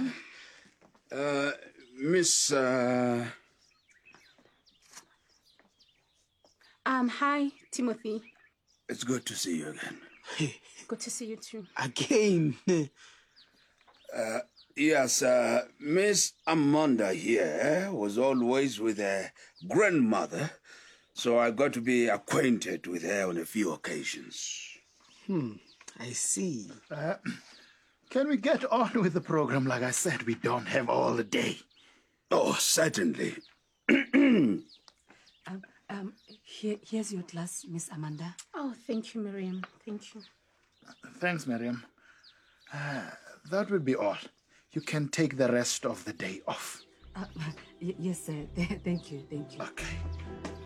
Miss, Hi, Timothy. it's good to see you again. Good to see you too. Again. Yes, Miss Amanda here was always with her grandmother, so I got to be acquainted with her on a few occasions. I see. Can we get on with the program? Like I said, we don't have all the day. Oh, certainly. Here's your glass, Miss Amanda. Oh, thank you, Miriam. Thank you. Thanks, Miriam. That will be all. You can take the rest of the day off. Yes, sir. Thank you. Okay.